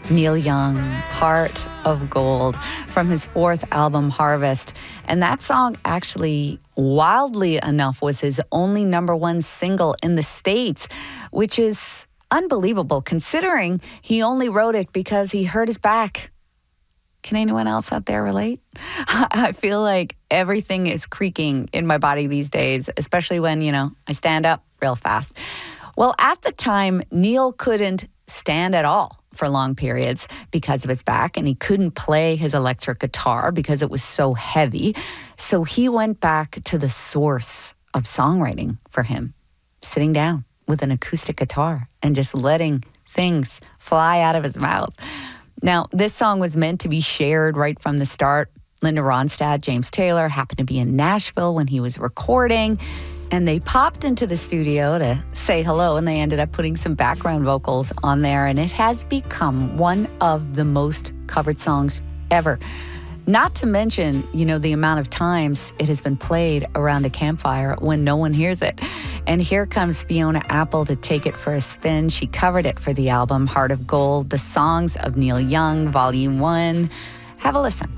Neil Young, Heart of Gold, from his fourth album, Harvest. And that song actually, wildly enough, was his only #1 single in the States, which is unbelievable considering he only wrote it because he hurt his back. Can anyone else out there relate? I feel like everything is creaking in my body these days, especially when, I stand up real fast. Well, at the time, Neil couldn't stand at all for long periods because of his back, and he couldn't play his electric guitar because it was so heavy. So he went back to the source of songwriting for him, sitting down with an acoustic guitar and just letting things fly out of his mouth. Now, this song was meant to be shared right from the start. Linda Ronstadt, James Taylor happened to be in Nashville when he was recording, and they popped into the studio to say hello, and they ended up putting some background vocals on there, and it has become one of the most covered songs ever. Not to mention, the amount of times it has been played around a campfire when no one hears it. And here comes Fiona Apple to take it for a spin. She covered it for the album Heart of Gold, The Songs of Neil Young, Volume 1. Have a listen.